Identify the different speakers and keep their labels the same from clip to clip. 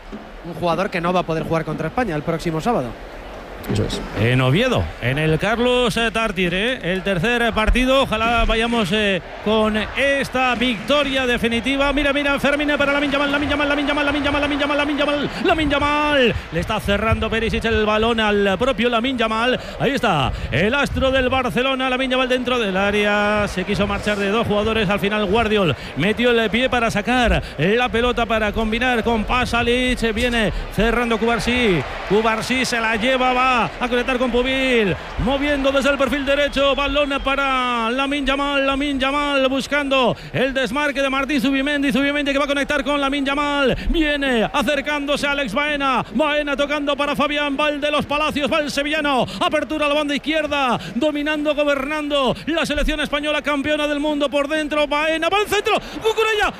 Speaker 1: un jugador que no va a poder jugar contra España el próximo sábado.
Speaker 2: Eso es.
Speaker 3: En Oviedo, en el Carlos Tartiere, el tercer partido. Ojalá vayamos con esta victoria definitiva. Mira, Fermín para Lamine Yamal. Le está cerrando Perisic el balón al propio Lamine Yamal. Ahí está, el astro del Barcelona, Lamine Yamal dentro del área. Se quiso marchar de dos jugadores. Al final Guardiol metió el pie para sacar la pelota, para combinar con Pasalic. Viene cerrando Cubarsí se la lleva, va a conectar con Pubil, moviendo desde el perfil derecho, balón para Lamine Yamal buscando el desmarque de Martín Zubimendi que va a conectar con Lamine Yamal, viene acercándose a Alex Baena tocando para Fabián Valde Los Palacios, va el sevillano, apertura a la banda izquierda, dominando, gobernando la selección española, campeona del mundo por dentro. Baena va al centro, Cucurella,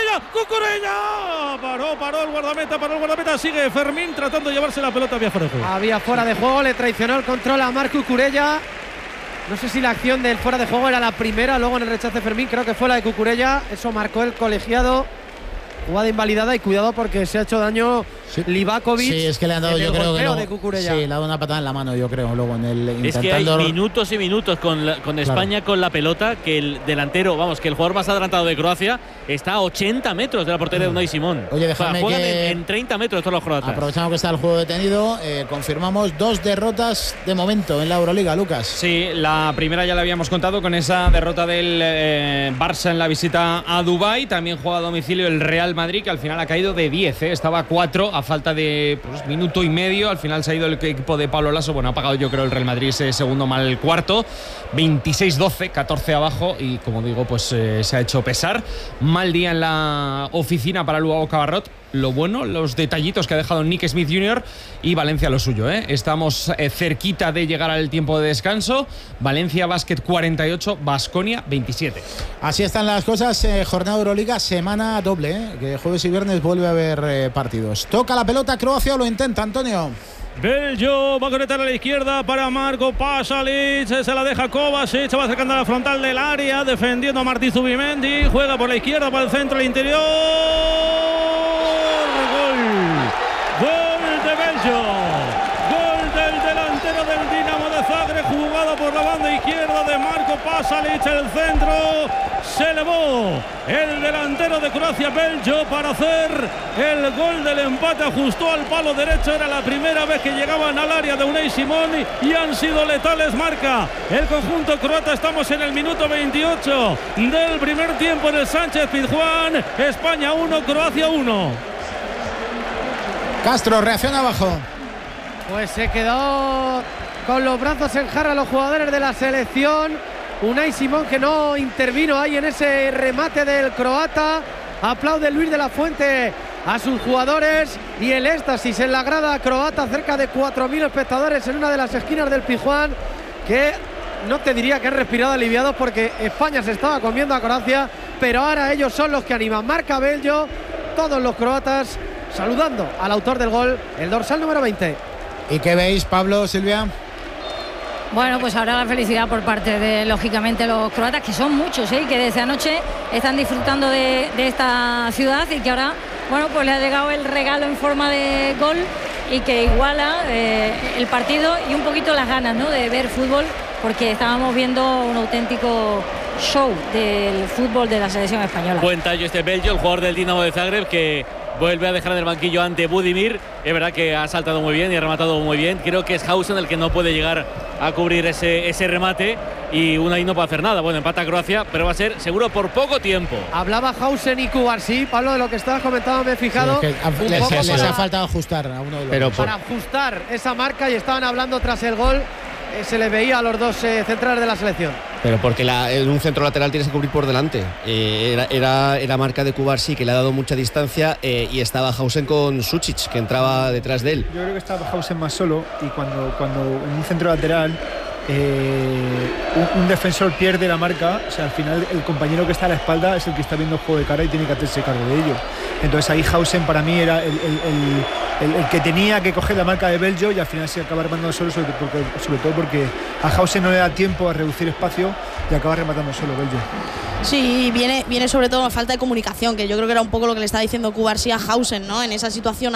Speaker 3: paró el guardameta, sigue Fermín tratando de llevarse la pelota vía fuera de juego.
Speaker 1: Había fuera de juego, le traicionó el control a Marc Cucurella. No sé si la acción del fuera de juego era la primera, luego en el rechace Fermín, creo que fue la de Cucurella. Eso marcó el colegiado. Jugada invalidada, y cuidado porque se ha hecho daño Livakovic.
Speaker 2: Sí, es que le han dado, yo creo que luego,
Speaker 1: de Cucurella.
Speaker 2: Sí, le ha dado una patada en la mano, yo creo, luego en el
Speaker 4: intentando. Es que hay minutos y minutos con España con la pelota, que el delantero, que el jugador más adelantado de Croacia está a 80 metros de la portería de Unai Simón.
Speaker 2: Oye, déjame
Speaker 4: juegan
Speaker 2: que
Speaker 4: en 30 metros todos los croatas.
Speaker 2: Aprovechamos que está el juego detenido, confirmamos 2 derrotas de momento en la Euroliga, Lucas.
Speaker 5: Sí, la primera ya la habíamos contado con esa derrota del Barça en la visita a Dubái. También juega a domicilio el Real Madrid, que al final ha caído de 10, estaba a 4 a falta de minuto y medio. Al final se ha ido el equipo de Pablo Lasso. Ha pagado, yo creo, el Real Madrid ese segundo mal cuarto, 26-12, 14 abajo, y como digo, se ha hecho pesar. Mal día en la oficina para Luau Cabarrot. Lo bueno, los detallitos que ha dejado Nick Smith Jr. y Valencia lo suyo, Estamos cerquita de llegar al tiempo de descanso. Valencia Basket 48, Baskonia 27.
Speaker 2: Así están las cosas, jornada Euroliga, semana doble, que jueves y viernes vuelve a haber partidos. Toca la pelota Croacia, o lo intenta Antonio.
Speaker 3: Bello va a conectar a la izquierda para Marco Pasalic, se la deja Kovacic, va acercando a la frontal del área, defendiendo a Martín Zubimendi, juega por la izquierda, para el centro, al interior. Gol de Bello, gol del delantero del Dinamo de Zagreb, jugada por la banda izquierda de Marco Pasalic, el centro, se elevó el delantero de Croacia, Bello, para hacer el gol del empate, ajustó al palo derecho, era la primera vez que llegaban al área de Unai Simón y han sido letales. Marca el conjunto croata, estamos en el minuto 28 del primer tiempo en el Sánchez Pizjuán. España 1, Croacia 1.
Speaker 2: Castro, reacciona abajo.
Speaker 1: Pues se quedó con los brazos en jarra los jugadores de la selección. Unai Simón, que no intervino ahí en ese remate del croata. Aplaude Luis de la Fuente a sus jugadores, y el éxtasis en la grada croata, cerca de 4.000 espectadores en una de las esquinas del Pizjuán, que no te diría que han respirado aliviados, porque España se estaba comiendo a Croacia, pero ahora ellos son los que animan. Marca Bello, todos los croatas saludando al autor del gol, el dorsal número 20.
Speaker 2: ¿Y qué veis, Pablo, Silvia?
Speaker 6: Bueno, pues ahora la felicidad por parte de, lógicamente, los croatas, que son muchos, que desde anoche están disfrutando de esta ciudad, y que ahora, pues le ha llegado el regalo en forma de gol, y que iguala el partido y un poquito las ganas, de ver fútbol, porque estábamos viendo un auténtico show del fútbol de la selección española.
Speaker 4: Buen tallo Bello, el jugador del Dinamo de Zagreb, que vuelve a dejar en el banquillo ante Budimir. Es verdad que ha saltado muy bien y ha rematado muy bien. Creo que es Hausen el que no puede llegar a cubrir ese remate, y Unai no puede hacer nada. Empata Croacia, pero va a ser seguro por poco tiempo.
Speaker 1: Hablaba Hausen y Cubarsí, Pablo, de lo que estabas comentando, me he fijado.
Speaker 2: Sí, es que les ha faltado ajustar a uno de los dos.
Speaker 1: Para ajustar esa marca, y estaban hablando tras el gol, se le veía a los dos centrales de la selección.
Speaker 7: Pero porque en un centro lateral tienes que cubrir por delante. Era marca de Cubarsí, que le ha dado mucha distancia, y estaba Hausen con Sučić, que entraba detrás de él.
Speaker 8: Yo creo que estaba Hausen más solo, y cuando en un centro lateral un defensor pierde la marca, al final el compañero que está a la espalda es el que está viendo el juego de cara y tiene que hacerse cargo de ello. Entonces ahí Hausen para mí era el que tenía que coger la marca de Bello, y al final se acaba rematando solo, sobre todo porque a Hausen no le da tiempo a reducir espacio y acaba rematando solo Bello.
Speaker 9: Sí, viene sobre todo la falta de comunicación, que yo creo que era un poco lo que le estaba diciendo Cubarsí a Hausen, en esa situación